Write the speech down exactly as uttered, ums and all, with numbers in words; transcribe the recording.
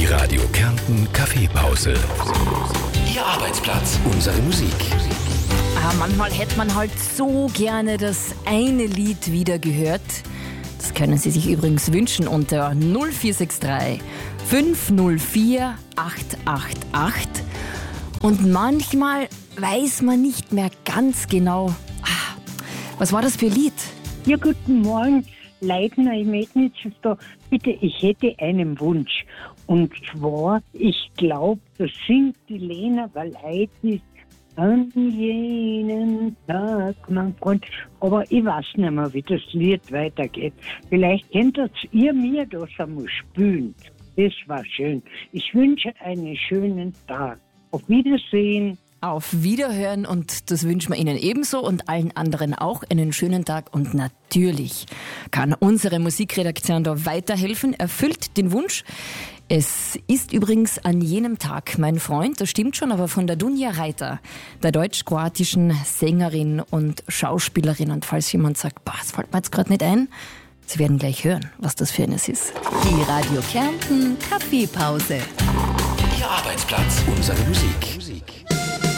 Radio Kärnten Kaffeepause. Ihr Arbeitsplatz, unsere Musik. Ah, manchmal hätte man halt so gerne das eine Lied wieder gehört. Das können Sie sich übrigens wünschen unter null vier sechs drei fünf null vier acht acht acht. Und manchmal weiß man nicht mehr ganz genau, ah, was war das für ein Lied? Ja, guten Morgen, Leitner, ich möchte nicht da. Bitte, ich hätte einen Wunsch. Und zwar, ich glaube, das singt die Lena Valaitis an jenen Tag, mein Freund. Aber ich weiß nicht mehr, wie das Lied weitergeht. Vielleicht könntet ihr mir das einmal spielen. Das war schön. Ich wünsche einen schönen Tag. Auf Wiedersehen. Auf Wiederhören, und das wünschen wir Ihnen ebenso und allen anderen auch einen schönen Tag. Und natürlich kann unsere Musikredaktion da weiterhelfen, erfüllt den Wunsch. Es ist übrigens an jenem Tag mein Freund, das stimmt schon, aber von der Dunja Reiter, der deutsch-kroatischen Sängerin und Schauspielerin. Und falls jemand sagt, boah, das fällt mir jetzt gerade nicht ein, Sie werden gleich hören, was das für eines ist. Die Radio Kärnten Kaffeepause. Ihr Arbeitsplatz, unsere Musik.